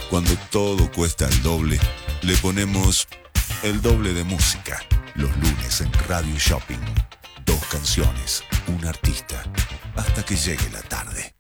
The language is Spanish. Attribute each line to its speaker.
Speaker 1: Cuando todo cuesta el doble, le ponemos el doble de música. Los lunes en Radio Shopping. 2 canciones, un artista, hasta que llegue la tarde.